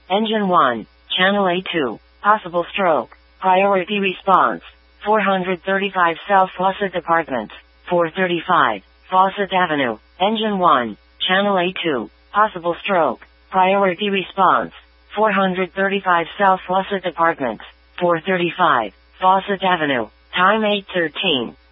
Engine 1, Channel A2, possible stroke, priority response, 435 South Fawcett Apartments, 435, Fawcett Avenue, Engine 1, Channel A2, possible stroke, priority response, 435 South Fawcett Apartments, 435, Fawcett Avenue, time 8:13.